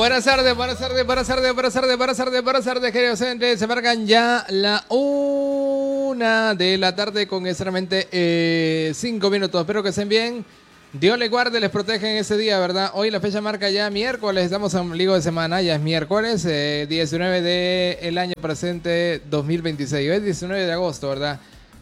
Buenas tardes, queridos oyentes. Se marcan ya la 1 de la tarde con exactamente 5 minutos. Espero que estén bien. Dios les guarde, les protege en ese día, ¿verdad? Hoy la fecha marca ya miércoles, estamos a ombligo de semana, ya es miércoles, 19 del año presente 2026. Hoy es 19 de agosto, ¿verdad?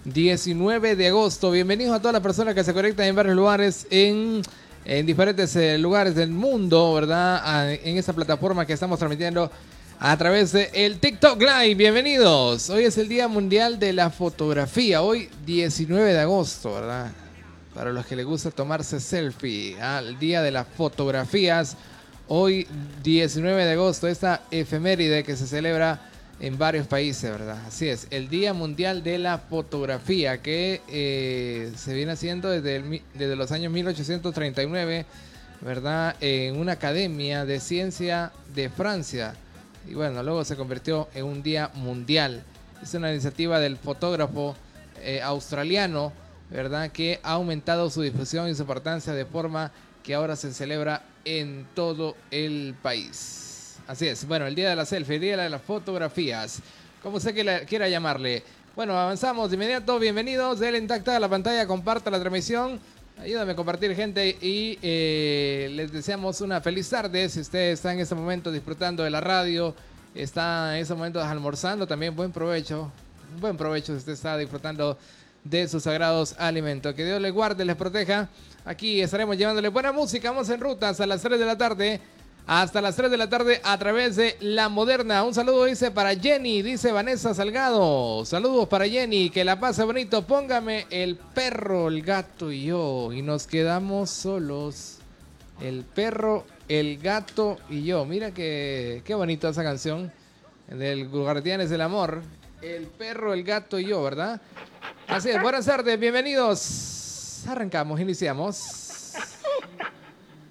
19 de agosto. Bienvenidos a todas las personas que se conectan en varios lugares, en diferentes lugares del mundo, ¿verdad? En esta plataforma que estamos transmitiendo a través de el TikTok Live. Bienvenidos. Hoy es el Día Mundial de la Fotografía. Hoy 19 de agosto, ¿verdad? Para los que les gusta tomarse selfie, el Día de las Fotografías. Hoy 19 de agosto, esta efeméride que se celebra en varios países, ¿verdad? Así es, el Día Mundial de la Fotografía, que se viene haciendo desde los años 1839, ¿verdad? En una academia de ciencia de Francia. Y bueno, luego se convirtió en un día mundial. Es una iniciativa del fotógrafo australiano, ¿verdad? Que ha aumentado su difusión y su importancia de forma que ahora se celebra en todo el país. Así es, bueno, el día de la selfie, el día de las fotografías, como usted quiera llamarle. Bueno, avanzamos de inmediato, bienvenidos, denle intacta a la pantalla, comparta la transmisión, ayúdame a compartir, gente, y les deseamos una feliz tarde. Si usted está en este momento disfrutando de la radio, está en este momento almorzando, también buen provecho si usted está disfrutando de sus sagrados alimentos. Que Dios les guarde, les proteja. Aquí estaremos llevándole buena música, vamos en ruta hasta las 3 de la tarde. Hasta las 3 de la tarde a través de La Moderna. Un saludo dice para Jenny, dice Vanessa Salgado. Saludos para Jenny, que la pase bonito. Póngame el perro, el gato y yo. Y nos quedamos solos. El perro, el gato y yo. Mira qué bonito esa canción del Guardianes del Amor. El perro, el gato y yo, ¿verdad? Así es, buenas tardes, bienvenidos. Arrancamos, iniciamos.